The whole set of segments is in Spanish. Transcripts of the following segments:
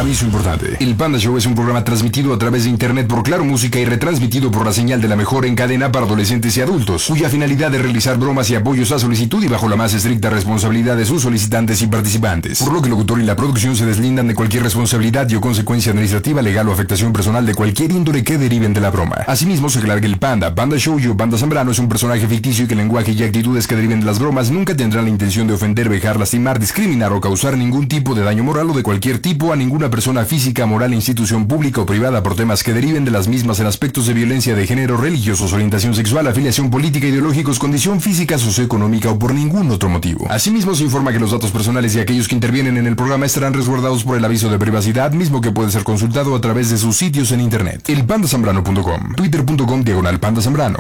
Aviso importante. El Panda Show es un programa transmitido a través de internet por Claro Música y retransmitido por la señal de la mejor en cadena para adolescentes y adultos, cuya finalidad es realizar bromas y apoyos a solicitud y bajo la más estricta responsabilidad de sus solicitantes y participantes. Por lo que el locutor y la producción se deslindan de cualquier responsabilidad y o consecuencia administrativa, legal o afectación personal de cualquier índole que deriven de la broma. Asimismo, se aclara que el Panda Show y Panda Zambrano es un personaje ficticio y que el lenguaje y actitudes que deriven de las bromas nunca tendrán la intención de ofender, vejar, lastimar, discriminar o causar ningún tipo de daño moral o de cualquier tipo a ninguna persona física, moral, institución pública o privada por temas que deriven de las mismas en aspectos de violencia de género, religiosos, orientación sexual, afiliación política, ideológicos, condición física, socioeconómica o por ningún otro motivo. Asimismo, se informa que los datos personales de aquellos que intervienen en el programa estarán resguardados por el aviso de privacidad, mismo que puede ser consultado a través de sus sitios en internet. Elpandasambrano.com, twitter.com/pandazambrano,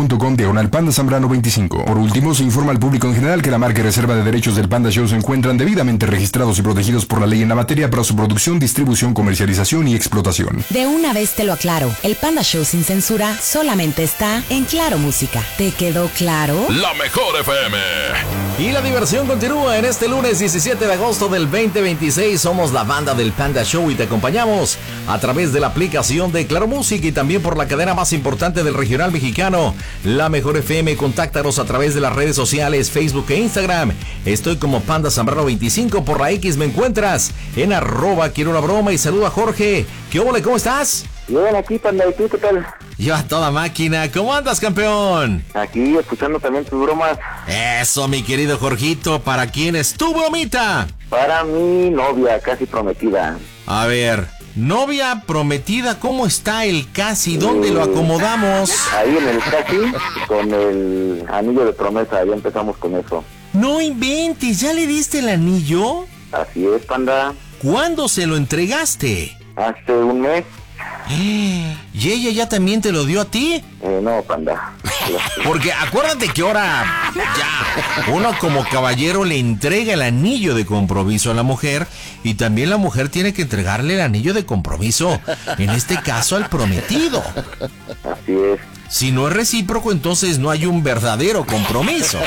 facebook.com/pandazambrano25. Por último, se informa al público en general que la marca y reserva de derechos del Panda Show se encuentran debidamente registrados y protegidos por la ley en la materia para su producción, distribución, comercialización y explotación. De una vez te lo aclaro, el Panda Show sin censura solamente está en Claro Música. ¿Te quedó claro? La mejor FM. Y la diversión continúa en este lunes 17 de agosto del 2026. Somos la banda del Panda Show y te acompañamos a través de la aplicación de Claro Música y también por la cadena más importante del regional mexicano, La Mejor FM. Contáctanos a través de las redes sociales, Facebook e Instagram. Estoy como Panda Zambrano 25. Por la X me encuentras en @quiero una broma. Y saludo a Jorge. ¿Qué ole? ¿Cómo estás? Bien, aquí, Panda, ¿y tú qué tal? Yo a toda máquina. ¿Cómo andas, campeón? Aquí, escuchando también tus bromas. Eso, mi querido Jorgito. ¿Para quién es tu bromita? Para mi novia, casi prometida. A ver, novia prometida, ¿cómo está el casi? ¿Dónde lo acomodamos? Ahí en el casi, con el anillo de promesa, ya empezamos con eso. No inventes, ¿ya le diste el anillo? Así es, Panda. ¿Cuándo se lo entregaste? Hace un mes. ¿Y ella ya también te lo dio a ti? No, Panda. Porque acuérdate que ahora ya uno como caballero le entrega el anillo de compromiso a la mujer y también la mujer tiene que entregarle el anillo de compromiso, en este caso al prometido. Así es. Si no es recíproco, entonces no hay un verdadero compromiso.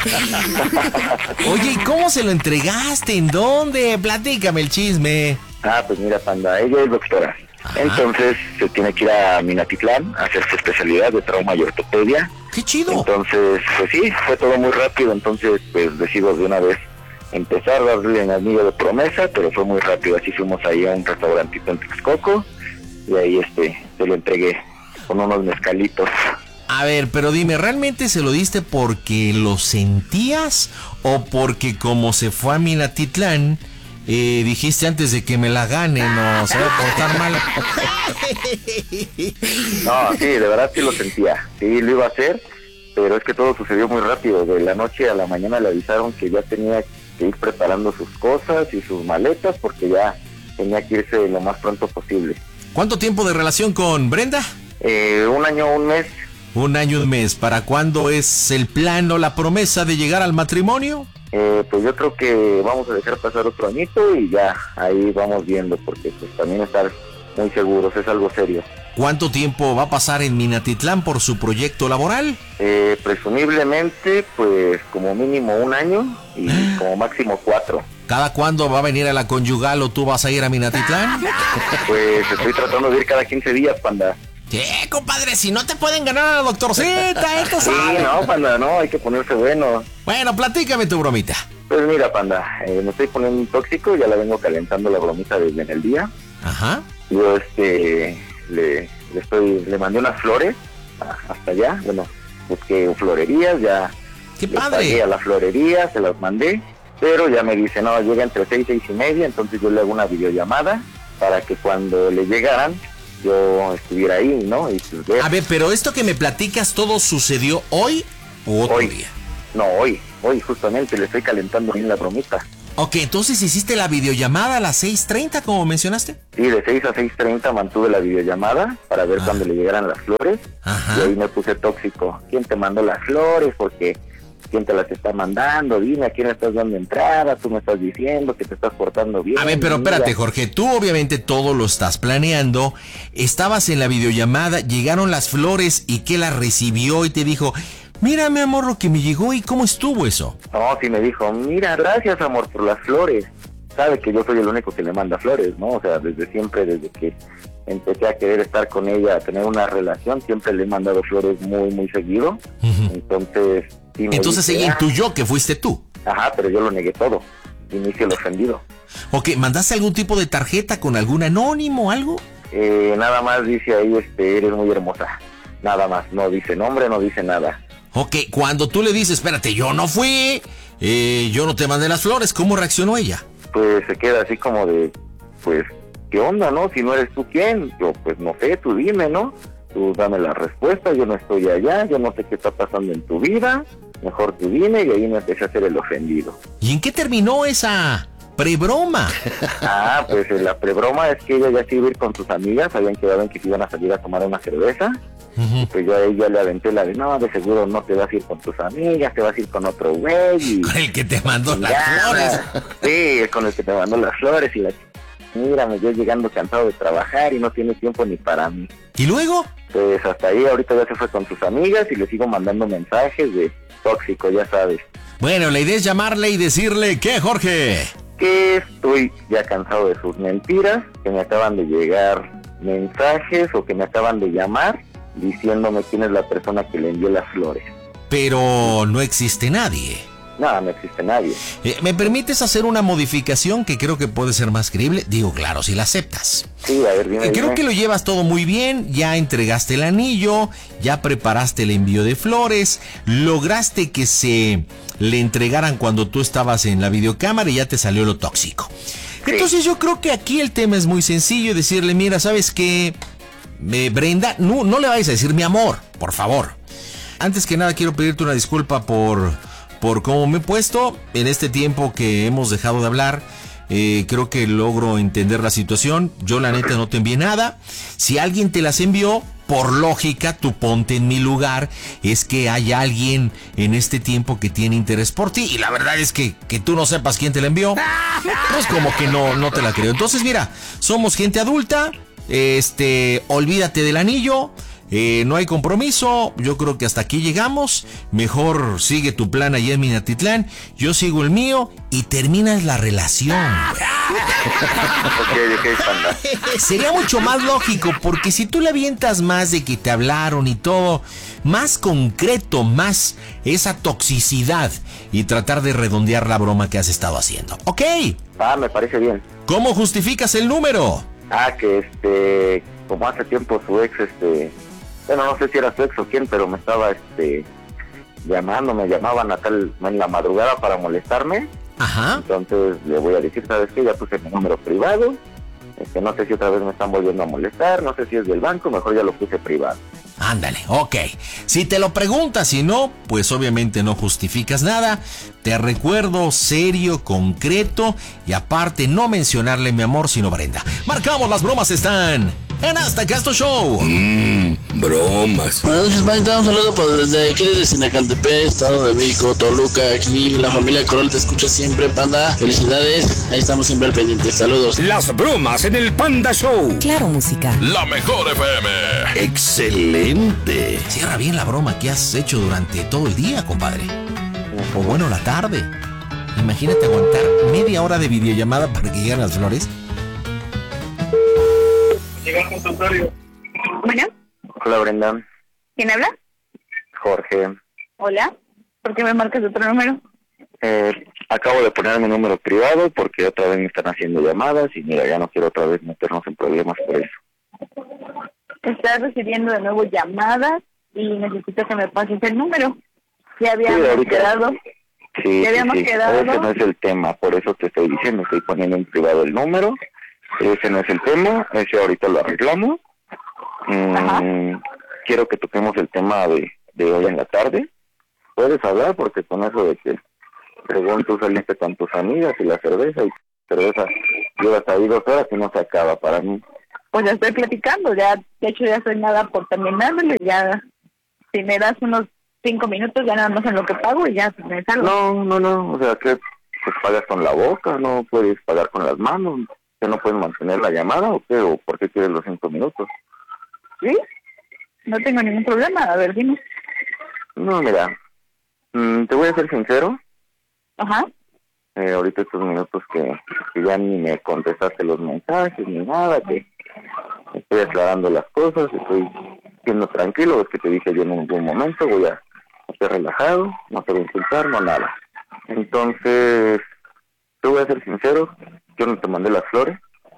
Oye, ¿y cómo se lo entregaste? ¿En dónde? Platícame el chisme. Pues mira, Panda, ella es doctora. Ajá. Entonces se tiene que ir a Minatitlán a hacer su especialidad de trauma y ortopedia. ¡Qué chido! Entonces, pues sí, fue todo muy rápido. Entonces, pues decido de una vez empezar a darle el anillo de promesa, pero fue muy rápido. Así fuimos ahí a un restaurantito en Texcoco y ahí se lo entregué con unos mezcalitos. A ver, pero dime, ¿realmente se lo diste porque lo sentías o porque como se fue a Minatitlán dijiste antes de que me la gane, no se va a portar mal? No, sí, de verdad sí lo sentía, sí lo iba a hacer, pero es que todo sucedió muy rápido. De la noche a la mañana le avisaron que ya tenía que ir preparando sus cosas y sus maletas porque ya tenía que irse lo más pronto posible. ¿Cuánto tiempo de relación con Brenda? 1 año, 1 mes. 1 año, 1 mes. ¿Para cuándo es el plan o la promesa de llegar al matrimonio? Pues yo creo que vamos a dejar pasar otro añito y ya ahí vamos viendo, porque pues también estar muy seguros, es algo serio. ¿Cuánto tiempo va a pasar en Minatitlán por su proyecto laboral? Presumiblemente pues como mínimo 1 año y como máximo 4. ¿Cada cuándo va a venir a la conyugal o tú vas a ir a Minatitlán? Pues estoy tratando de ir cada 15 días, Panda. ¿Qué, compadre? Si no te pueden ganar a la doctorcita, esto sí, sabe. No, Panda, no, hay que ponerse bueno. Bueno, platícame tu bromita. Pues mira, Panda, me estoy poniendo un tóxico, ya la vengo calentando la bromita desde en el día. Ajá. Yo le mandé unas flores hasta allá, bueno, busqué florerías, ya. ¡Qué padre! Pagué a la florería, se las mandé, pero ya me dice, no, llega entre 6 y 6:30, entonces yo le hago una videollamada para que cuando le llegaran yo estuviera ahí, ¿no? Y pues, ver. A ver, pero esto que me platicas, ¿todo sucedió hoy o otro día? No, hoy justamente le estoy calentando bien la bromita. Ok, entonces hiciste la videollamada a las 6:30, como mencionaste. Sí, de 6 a 6:30 mantuve la videollamada para ver cuando le llegaran las flores. Ajá. Y ahí me puse tóxico. ¿Quién te mandó las flores? Porque ¿quién te las está mandando? Dime, ¿a quién estás dando entrada? Tú me estás diciendo que te estás portando bien. A ver, pero espérate, Jorge, tú obviamente todo lo estás planeando. Estabas en la videollamada, llegaron las flores y ¿qué las recibió y te dijo? Mira, mi amor, lo que me llegó, ¿y cómo estuvo eso? No, sí me dijo, mira, gracias, amor, por las flores. sabe que yo soy el único que le manda flores, ¿no? O sea, desde siempre, desde que empecé a querer estar con ella, a tener una relación, siempre le he mandado flores muy, muy seguido. Entonces, sí entonces dice, ella intuyó que fuiste tú. Ajá, pero yo lo negué todo. Inicio el ofendido. Ok, ¿mandaste algún tipo de tarjeta con algún anónimo o algo? Nada más dice ahí, eres muy hermosa. Nada más, no dice nombre, no dice nada. Ok, cuando tú le dices, espérate, yo no fui, yo no te mandé las flores, ¿cómo reaccionó ella? Pues se queda así como de, pues, ¿qué onda, no? Si no eres tú, ¿quién? Yo, pues, no sé, tú dime, ¿no? Tú dame la respuesta, yo no estoy allá, yo no sé qué está pasando en tu vida, mejor tú dime, y ahí me empecé a hacer el ofendido. ¿Y en qué terminó esa prebroma? Pues la prebroma es que ella ya se iba a ir con sus amigas, habían quedado en que se iban a salir a tomar una cerveza. Y pues yo a ella le aventé la de, no, de seguro no te vas a ir con tus amigas, te vas a ir con otro güey. Con el que te mandó las flores. Sí, con el que te mandó las flores. Y la mírame, yo llegando cansado de trabajar y no tiene tiempo ni para mí. ¿Y luego? Pues hasta ahí, ahorita ya se fue con sus amigas y le sigo mandando mensajes de tóxico, ya sabes. Bueno, la idea es llamarle y decirle, ¿qué, Jorge? Que estoy ya cansado de sus mentiras, que me acaban de llegar mensajes o que me acaban de llamar diciéndome quién es la persona que le envió las flores. Pero no existe nadie. No existe nadie. ¿Me permites hacer una modificación que creo que puede ser más creíble? Digo, claro, si la aceptas. Sí, a ver, dime. Creo que lo llevas todo muy bien, ya entregaste el anillo, ya preparaste el envío de flores, lograste que se le entregaran cuando tú estabas en la videocámara y ya te salió lo tóxico. Sí. Entonces yo creo que aquí el tema es muy sencillo, decirle, mira, ¿sabes qué? Brenda, no le vayas a decir mi amor, por favor. Antes que nada quiero pedirte una disculpa por cómo me he puesto en este tiempo que hemos dejado de hablar. Creo que logro entender la situación. Yo la neta no te envié nada. Si alguien te las envió, por lógica, tú ponte en mi lugar. Es que hay alguien en este tiempo que tiene interés por ti. Y la verdad es que tú no sepas quién te la envió, pues como que no te la creo. Entonces mira, somos gente adulta. Olvídate del anillo. No hay compromiso, yo creo que hasta aquí llegamos. Mejor sigue tu plan allá en Minatitlán, yo sigo el mío y terminas la relación. Sería mucho más lógico, porque si tú le avientas más de que te hablaron y todo, más concreto, más esa toxicidad y tratar de redondear la broma que has estado haciendo. ¿Ok? Me parece bien. ¿Cómo justificas el número? Que como hace tiempo su ex, bueno, no sé si era su ex o quién, pero me estaba me llamaban en la madrugada para molestarme. Ajá. Entonces le voy a decir, ¿sabes qué? Ya puse mi número privado. No sé si otra vez me están volviendo a molestar, no sé si es del banco, mejor ya lo puse privado. Ándale, ok. Si te lo preguntas, si no, pues obviamente no justificas nada. Te recuerdo serio, concreto y aparte no mencionarle mi amor, sino Brenda. Marcamos, las bromas están en Hasta Casto Show. Bromas. Buenas noches, Panita. Un saludo desde aquí, desde Sinacantepec, Estado de México, Toluca. Aquí la familia Corol te escucha siempre, Panda. Felicidades. Ahí estamos siempre al pendiente. Saludos. Las bromas en el Panda Show. Claro, música. La mejor FM. Excelente. Cierra bien la broma que has hecho durante todo el día, compadre. O bueno, la tarde. Imagínate aguantar media hora de videollamada para que lleguen las flores. Llega el consultorio. Bueno. Hola, Brenda. ¿Quién habla? Jorge. Hola. ¿Por qué me marcas otro número? Acabo de poner mi número privado porque otra vez me están haciendo llamadas y mira, ya no quiero otra vez meternos en problemas por eso. Estás recibiendo de nuevo llamadas y necesito que me pases el número. Ya habíamos quedado. Sí, quedado. Ese no es el tema, por eso te estoy diciendo, estoy poniendo en privado el número. Ese no es el tema, ese ahorita lo arreglamos. Quiero que toquemos el tema de hoy en la tarde. Puedes hablar porque con eso de que según tú saliste con tus amigas y la cerveza llevas ahí 2 horas y no se acaba para mí. Pues ya estoy platicando, ya de hecho ya soy nada por terminármelo, ya si me das unos 5 minutos ya nada más en lo que pago y ya me salgo. No, o sea que pues pagas con la boca, no puedes pagar con las manos, que no puedes mantener la llamada o qué, o por qué quieres los 5 minutos. ¿Sí? No tengo ningún problema, a ver, dime. No, mira, te voy a ser sincero. Ajá. ahorita estos minutos que ya ni me contestaste los mensajes ni nada, que estoy aclarando las cosas, estoy siendo tranquilo, es que te dije yo en algún momento, voy a estar relajado, no te voy a insultar, no nada. Entonces, te voy a ser sincero, yo no te mandé las flores,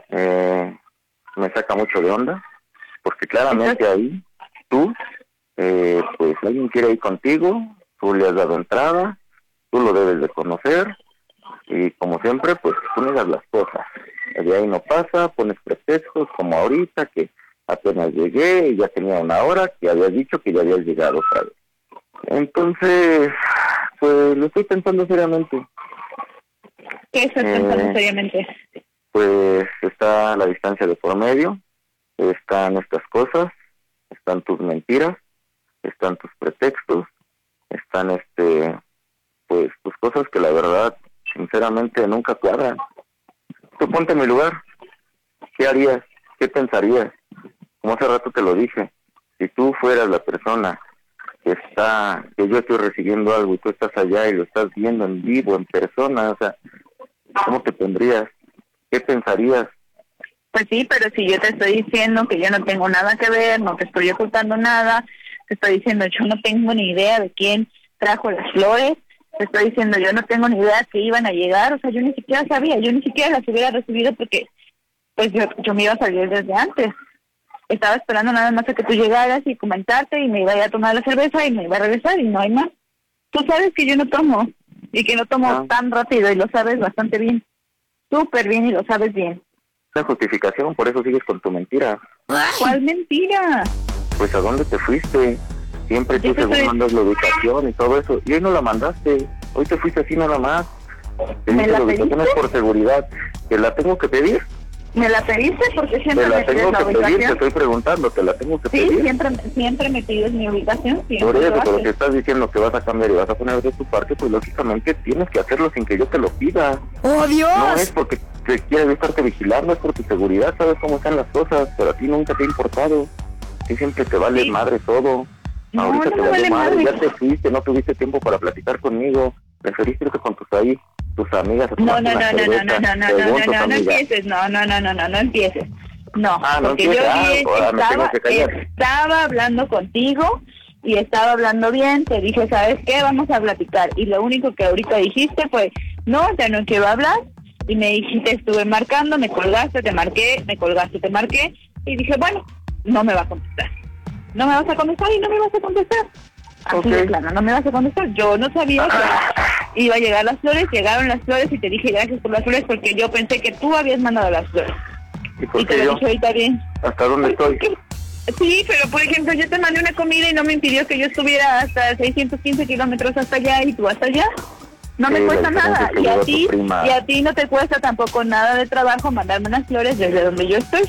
me saca mucho de onda, porque claramente ahí tú, pues alguien quiere ir contigo, tú le has dado entrada, tú lo debes de conocer, y como siempre, pues tú niegas las cosas. De ahí no pasa, pones pretextos como ahorita, que apenas llegué y ya tenía una hora, que habías dicho que ya habías llegado otra vez. Entonces, pues lo estoy pensando seriamente. ¿Qué estás pensando seriamente? Pues está la distancia de por medio, están estas cosas, están tus mentiras, están tus pretextos, están pues tus cosas que la verdad, sinceramente, nunca cuadran. Tú ponte en mi lugar, ¿qué harías? ¿Qué pensarías? Como hace rato te lo dije, si tú fueras la persona que yo estoy recibiendo algo y tú estás allá y lo estás viendo en vivo, en persona, o sea, ¿cómo te pondrías? ¿Qué pensarías? Pues sí, pero si yo te estoy diciendo que yo no tengo nada que ver, no te estoy ocultando nada, te estoy diciendo yo no tengo ni idea de quién trajo las flores, te estoy diciendo yo no tengo ni idea que iban a llegar, o sea, yo ni siquiera sabía, yo ni siquiera las hubiera recibido porque pues yo me iba a salir desde antes. Estaba esperando nada más a que tú llegaras y comentarte y me iba a ir a tomar la cerveza y me iba a regresar y no hay más. Tú sabes que yo no tomo y que no tomo tan rápido y lo sabes bastante bien. Súper bien y lo sabes bien. La justificación, por eso sigues con tu mentira. ¿Cuál mentira? Pues ¿a dónde te fuiste? Siempre tú según mandas la ubicación y todo eso. Y hoy no la mandaste. Hoy te fuiste así nada más. Te ¿Me dice la la ubicación pediste? es por seguridad. ¿Te la tengo que pedir? ¿Me la pediste? Porque siempre Te la me pides tengo la que pedir, te ubicación. estoy preguntando, ¿te la tengo que Sí, pedir? siempre me pides mi ubicación. Por eso, pero si haces. estás diciendo que vas a cambiar y vas a poner de tu parte, pues lógicamente tienes que hacerlo sin que yo te lo pida. ¡Oh, Dios! No es porque te quieres estarte vigilando, es por tu seguridad, sabes cómo están las cosas, pero a ti nunca te ha importado. A ti siempre te vale madre todo. No, Ahorita no te me vale vale madre, madre. ya te fuiste, no tuviste tiempo para platicar conmigo. Preferiste irte con tus amigas a No tomarte una cerveza. Según tus amigas. empieces, no empieces. No, no porque empieces. yo Ahora me tengo que callar. estaba hablando contigo y estaba hablando bien, te dije, ¿sabes qué? Vamos a platicar. Y lo único que ahorita dijiste fue, no, ya no quiero hablar. Y me dijiste, estuve marcando, me colgaste, te marqué, me colgaste, te marqué. Y dije, bueno, no me va a contestar. No me vas a contestar y no me vas a contestar. Así de plano, no me vas a contestar. Yo no sabía que iba a llegar las flores, llegaron las flores y te dije gracias por las flores porque yo pensé que tú habías mandado las flores. ¿Y por Y te qué lo yo? dije ahorita bien. ¿Hasta dónde estoy? Sí, pero por ejemplo yo te mandé una comida y no me impidió que yo estuviera hasta 615 kilómetros hasta allá y tú hasta allá. No me Sí, cuesta la diferencia nada. es que Y llegó a tu ti, prima. y a ti no te cuesta tampoco nada de trabajo mandarme unas flores desde donde yo estoy.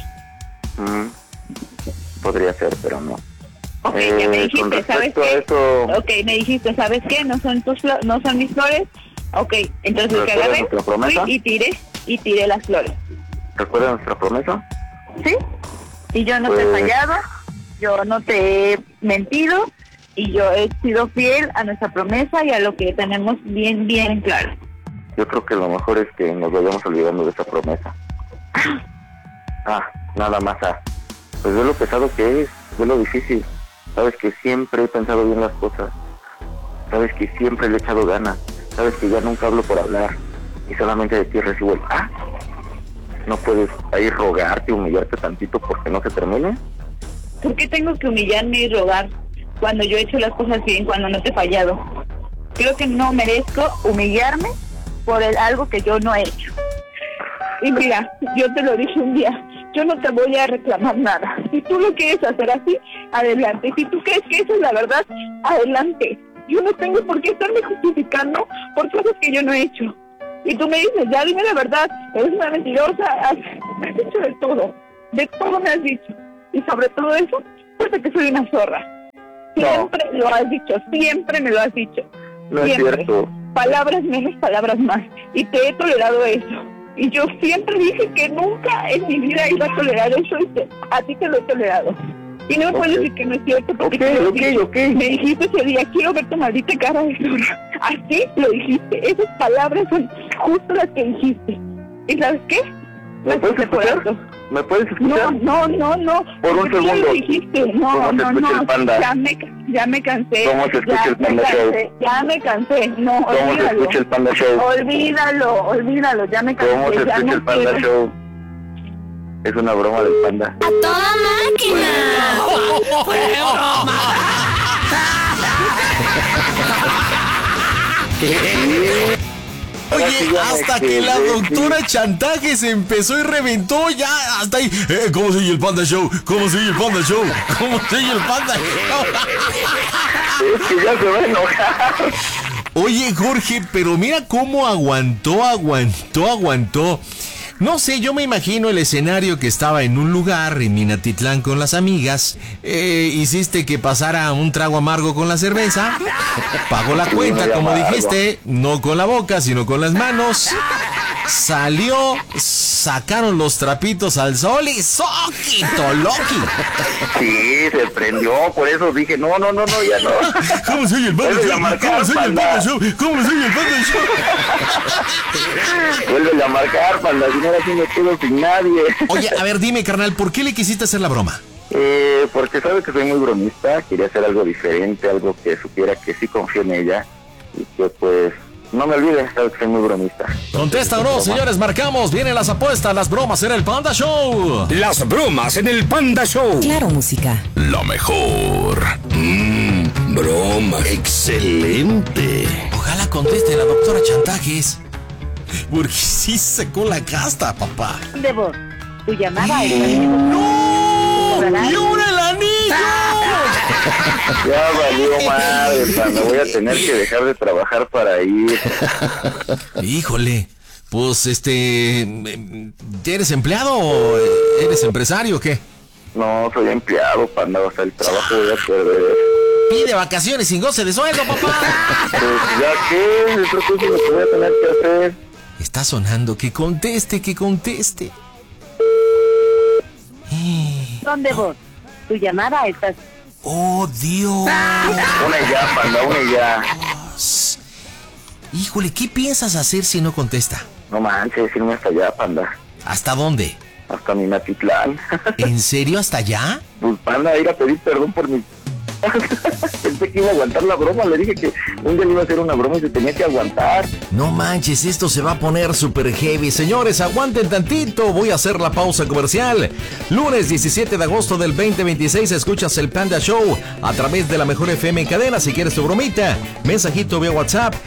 Podría ser, pero no. Ok, ya me con dijiste, ¿sabes respecto a qué? eso, Ok, me dijiste, ¿sabes qué? No son no son mis flores. Ok, entonces que ¿recuerdas agarré nuestra promesa? fui y tiré las flores. ¿recuerdas nuestra promesa? ¿Sí? Y yo no te he Pues- fallado, yo no te he mentido y yo he sido fiel a nuestra promesa y a lo que tenemos bien en claro. Yo creo que lo mejor es que nos vayamos olvidando de esa promesa. Nada más. Pues ve lo pesado que es, ve lo difícil. Sabes que siempre he pensado bien las cosas. Sabes que siempre le he echado ganas. Sabes que ya nunca hablo por hablar. Y solamente de ti recibo el ¿No puedes ahí rogarte, humillarte tantito porque no se termine? ¿Por qué tengo que humillarme y rogar cuando yo he hecho las cosas bien, cuando no te he fallado? Creo que no merezco humillarme por algo que yo no he hecho. Y mira, yo te lo dije un día, yo no te voy a reclamar nada. Si tú lo quieres hacer así, adelante. Si tú crees que esa es la verdad, adelante. Yo no tengo por qué estarme justificando por cosas que yo no he hecho. Y tú me dices, ya dime la verdad, eres una mentirosa, has hecho de todo me has dicho. Y sobre todo eso, porque que soy una zorra. Siempre lo has dicho, siempre me lo has dicho. No es Siempre. cierto. Palabras menos, palabras más. Y te he tolerado eso. Y yo siempre dije que nunca en mi vida iba a tolerar eso y a ti te lo he tolerado. Y no me puedes decir que no es cierto porque te lo dije. Me dijiste ese día, quiero ver tu maldita cara de zorra. Así lo dijiste. Esas palabras son justo las que dijiste. ¿Y sabes qué? ¿Me puedes escuchar? ¿Me puedes escuchar? No. Por un segundo. ¿Qué dijiste? No. El Panda? Ya me cansé. ¿Cómo se escucha el Panda Show? Ya me cansé. No, ¿Cómo olvídalo. se escucha el Panda Show? Olvídalo. Ya me cansé. ¿Cómo se escucha el Panda Show? Es una broma del Panda. ¡A toda máquina! ¡Fue broma! Oye, hasta que la doctora Chantaje se empezó y reventó ya, hasta ahí. ¿Cómo se oye el Panda Show? ¿Cómo se oye el Panda Show? ¿Cómo se oye el Panda Show? Es que ya se va a enojar. Oye, Jorge, pero mira cómo aguantó. No sé, yo me imagino el escenario que estaba en un lugar en Minatitlán con las amigas. Hiciste que pasara un trago amargo con la cerveza. Pagó la cuenta, como dijiste, no con la boca, sino con las manos. Salió, sacaron los trapitos al sol y ¡soquito, Loki! Sí, se prendió, por eso dije, no, ya no. ¿Cómo soy el Panda Show? ¿Cómo soy el Panda Show? ¿Cómo soy el Panda Show? Vuelve a marcar, Panda, si no ahora sí me quedo sin nadie. Oye, a ver, dime, carnal, ¿por qué le quisiste hacer la broma? Porque sabes que soy muy bromista, quería hacer algo diferente, algo que supiera que sí confío en ella y que pues no me olvides, sabes que soy muy bromista. Contesta o no, señores, marcamos, vienen las apuestas, las bromas en el Panda Show. Las bromas en el Panda Show. Claro Música. Lo mejor. Bromas. Excelente. Ojalá conteste la doctora Chantajes. Porque sí sacó la casta, papá. De voz. Tu llamada es... ¡No! ¡Y ahora el anillo! Ya valió madre, Panda, voy a tener que dejar de trabajar para ir. Híjole, pues ¿eres empleado o eres empresario o qué? No, soy empleado, Panda, o sea, el trabajo voy a perder. Pide vacaciones sin goce de sueldo, papá. Pues ya que, eso es lo que voy a tener que hacer. Está sonando, que conteste. ¿Dónde vos? Tu llamada está... ¡Oh, Dios! Una ya, Panda, una ya. Híjole, ¿qué piensas hacer si no contesta? No manches, irme hasta allá, Panda. ¿Hasta dónde? Hasta Minatitlán. ¿En serio hasta allá? Pues, Panda, ir a pedir perdón por mi... Pensé que iba a aguantar la broma, le dije que un día le iba a hacer una broma y se tenía que aguantar. No manches, esto se va a poner super heavy. Señores, aguanten tantito, voy a hacer la pausa comercial. Lunes 17 de agosto del 2026 escuchas el Panda Show a través de la Mejor FM en cadena. Si quieres tu bromita, mensajito vía WhatsApp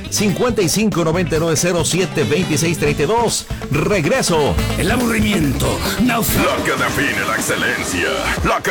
5599072632. Regreso. El aburrimiento. Lo que define la excelencia.